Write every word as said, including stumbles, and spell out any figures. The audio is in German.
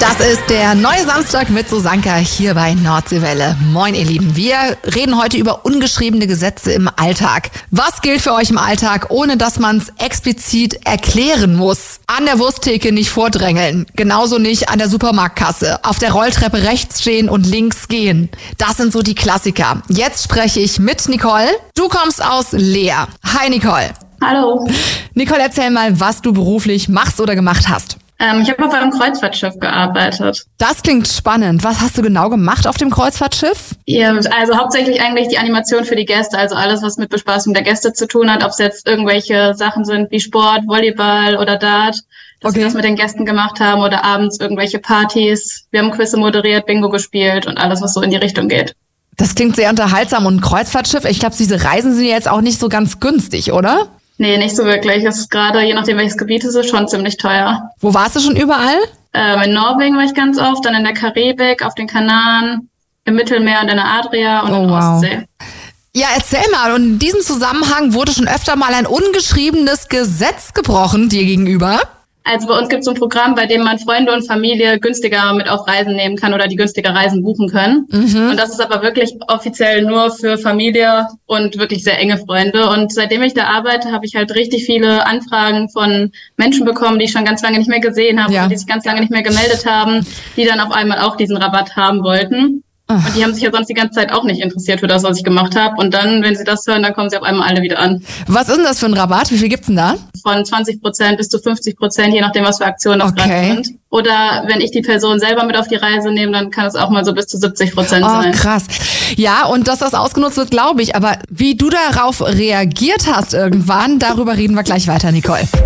Das ist der neue Samstag mit Susanka hier bei Nordseewelle. Moin ihr Lieben, wir reden heute über ungeschriebene Gesetze im Alltag. Was gilt für euch im Alltag, ohne dass man es explizit erklären muss? An der Wursttheke nicht vordrängeln, genauso nicht an der Supermarktkasse, auf der Rolltreppe rechts stehen und links gehen. Das sind so die Klassiker. Jetzt spreche ich mit Nicole. Du kommst aus Leer. Hi Nicole. Hallo. Nicole, erzähl mal, was du beruflich machst oder gemacht hast. Ähm, ich habe auf einem Kreuzfahrtschiff gearbeitet. Das klingt spannend. Was hast du genau gemacht auf dem Kreuzfahrtschiff? Ja, also hauptsächlich eigentlich die Animation für die Gäste, also alles, was mit Bespaßung der Gäste zu tun hat, ob es jetzt irgendwelche Sachen sind wie Sport, Volleyball oder Dart, dass okay. wir das mit den Gästen gemacht haben oder abends irgendwelche Partys. Wir haben Quizze moderiert, Bingo gespielt und alles, was so in die Richtung geht. Das klingt sehr unterhaltsam und ein Kreuzfahrtschiff. Ich glaube, diese Reisen sind jetzt auch nicht so ganz günstig, oder? Nee, nicht so wirklich. Das ist gerade, je nachdem welches Gebiet es ist, schon ziemlich teuer. Wo warst du schon überall? Ähm, in Norwegen war ich ganz oft, dann in der Karibik, auf den Kanaren, im Mittelmeer und in der Adria und oh, in der wow. Ostsee. Ja, erzähl mal. Und in diesem Zusammenhang wurde schon öfter mal ein ungeschriebenes Gesetz gebrochen dir gegenüber. Also bei uns gibt es so ein Programm, bei dem man Freunde und Familie günstiger mit auf Reisen nehmen kann oder die günstiger Reisen buchen können. Mhm. Und das ist aber wirklich offiziell nur für Familie und wirklich sehr enge Freunde. Und seitdem ich da arbeite, habe ich halt richtig viele Anfragen von Menschen bekommen, die ich schon ganz lange nicht mehr gesehen habe, ja. die sich ganz lange nicht mehr gemeldet haben, die dann auf einmal auch diesen Rabatt haben wollten. Und die haben sich ja sonst die ganze Zeit auch nicht interessiert für das, was ich gemacht habe. Und dann, wenn sie das hören, dann kommen sie auf einmal alle wieder an. Was ist denn das für ein Rabatt? Wie viel gibt's denn da? Von zwanzig Prozent bis zu fünfzig Prozent, je nachdem, was für Aktionen das okay. gerade sind. Oder wenn ich die Person selber mit auf die Reise nehme, dann kann es auch mal so bis zu siebzig Prozent oh, sein. Oh, krass. Ja, und dass das ausgenutzt wird, glaube ich. Aber wie du darauf reagiert hast irgendwann, darüber reden wir gleich weiter, Nicole.